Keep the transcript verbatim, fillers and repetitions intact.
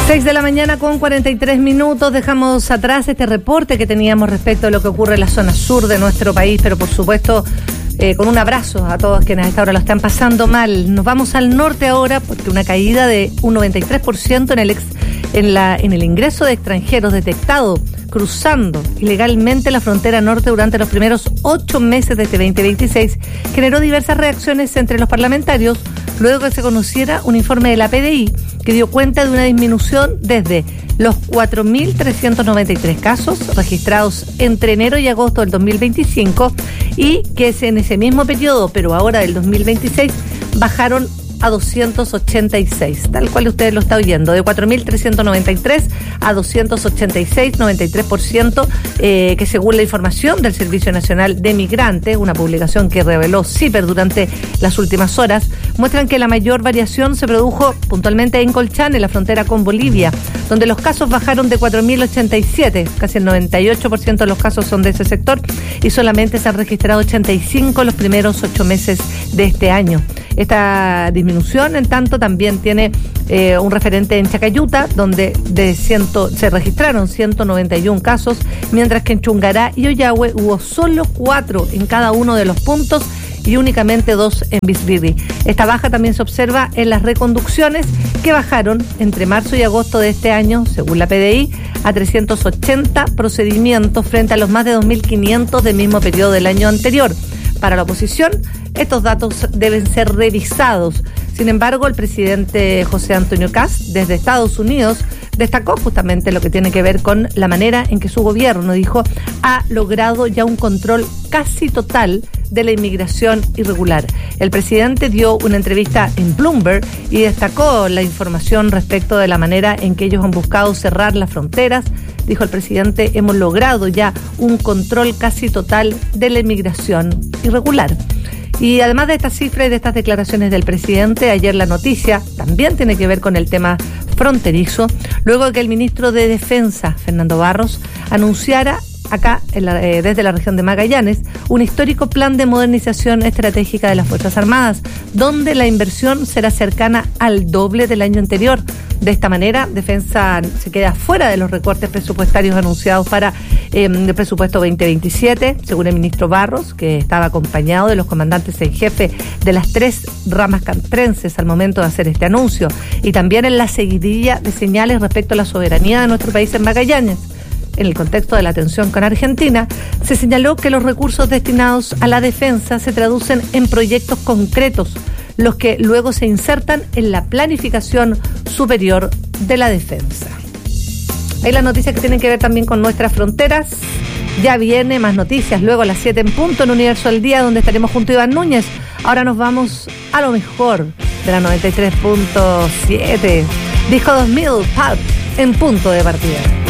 seis de la mañana con cuarenta y tres minutos. Dejamos atrás este reporte que teníamos respecto a lo que ocurre en la zona sur de nuestro país, pero por supuesto eh, con un abrazo a todos quienes a esta hora lo están pasando mal. Nos vamos al norte ahora porque una caída de un noventa y tres por ciento en el, ex, en, la, en el ingreso de extranjeros detectado cruzando ilegalmente la frontera norte durante los primeros ocho meses de este veinte veintiséis generó diversas reacciones entre los parlamentarios luego que se conociera un informe de la P D I que dio cuenta de una disminución desde los cuatro mil trescientos noventa y tres casos registrados entre enero y agosto del dos mil veinticinco y que es en ese mismo periodo, pero ahora del dos mil veintiséis, bajaron a doscientos ochenta y seis, tal cual ustedes lo están oyendo, de cuatro mil trescientos noventa y tres a doscientos ochenta y seis, noventa y tres por ciento, eh, que según la información del Servicio Nacional de Migrantes, una publicación que reveló CIPER durante las últimas horas, muestran que la mayor variación se produjo puntualmente en Colchán, en la frontera con Bolivia, donde los casos bajaron de cuatro mil ochenta y siete, casi el noventa y ocho por ciento de los casos son de ese sector, y solamente se han registrado ochenta y cinco los primeros ocho meses de este año. Esta disminución, en tanto, también tiene eh, un referente en Chacayuta, donde de ciento, se registraron ciento noventa y uno casos, mientras que en Chungará y Ollagüe hubo solo cuatro en cada uno de los puntos y únicamente dos en Bisbirri. Esta baja también se observa en las reconducciones, que bajaron entre marzo y agosto de este año, según la P D I, a trescientos ochenta procedimientos frente a los más de dos mil quinientos del mismo periodo del año anterior. Para la oposición, estos datos deben ser revisados. Sin embargo, el presidente José Antonio Kast, desde Estados Unidos, destacó justamente lo que tiene que ver con la manera en que su gobierno, dijo, ha logrado ya un control casi total de la inmigración irregular. El presidente dio una entrevista en Bloomberg y destacó la información respecto de la manera en que ellos han buscado cerrar las fronteras. Dijo el presidente, hemos logrado ya un control casi total de la inmigración irregular. Y además de estas cifras y de estas declaraciones del presidente, ayer la noticia también tiene que ver con el tema fronterizo, luego de que el ministro de Defensa, Fernando Barros, anunciara acá, en la, eh, desde la región de Magallanes, un histórico plan de modernización estratégica de las Fuerzas Armadas, donde la inversión será cercana al doble del año anterior. De esta manera, Defensa se queda fuera de los recortes presupuestarios anunciados para eh, el presupuesto veinte veintisiete, según el ministro Barros, que estaba acompañado de los comandantes en jefe de las tres ramas castrenses al momento de hacer este anuncio, y también en la seguidilla de señales respecto a la soberanía de nuestro país en Magallanes. En el contexto de la tensión con Argentina, se señaló que los recursos destinados a la defensa se traducen en proyectos concretos, los que luego se insertan en la planificación superior de la defensa. Hay las noticias que tienen que ver también con nuestras fronteras. Ya viene más noticias, luego a las siete en punto en Universo al Día, donde estaremos junto a Iván Núñez. Ahora nos vamos a lo mejor de la noventa y tres punto siete. Disco dos mil, Pulp, en punto de partida.